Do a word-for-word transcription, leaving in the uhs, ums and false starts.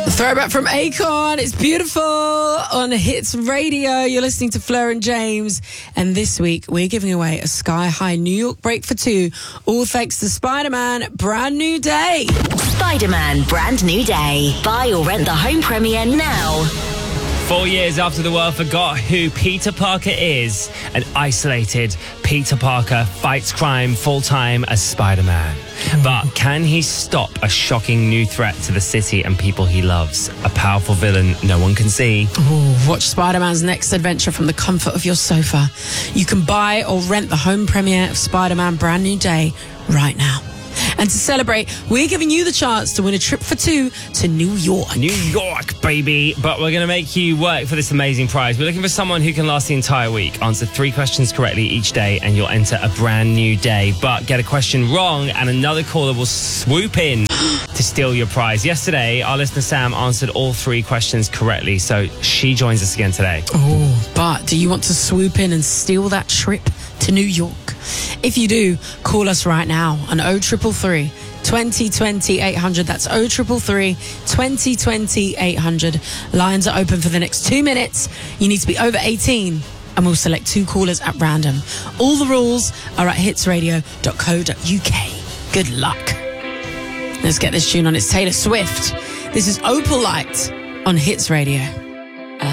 Throwback from Akon. It's beautiful on Hits Radio. You're listening to Fleur and James. And this week, we're giving away a sky-high New York break for two, all thanks to Spider-Man Brand New Day. Spider-Man Brand New Day. Buy or rent the home premiere now. Four years after the world forgot who Peter Parker is, an isolated Peter Parker fights crime full-time as Spider-Man. But can he stop a shocking new threat to the city and people he loves? A powerful villain no one can see. Ooh, watch Spider-Man's next adventure from the comfort of your sofa. You can buy or rent the home premiere of Spider-Man Brand New Day right now. And to celebrate, we're giving you the chance to win a trip for two to New York. New York, baby. But we're going to make you work for this amazing prize. We're looking for someone who can last the entire week. Answer three questions correctly each day and you'll enter a brand new day. But get a question wrong and another caller will swoop in to steal your prize. Yesterday, our listener Sam answered all three questions correctly, so she joins us again today. Oh, but do you want to swoop in and steal that trip to New York? If you do, call us right now on oh three three, twenty twenty, eight hundred. That's oh three three, twenty twenty, eight hundred. Lines are open for the next two minutes. You need to be over eighteen and we'll select two callers at random. All the rules are at hits radio dot co dot uk. Good luck. Let's get this tune on. It's Taylor Swift. This is Opal Light on Hits Radio.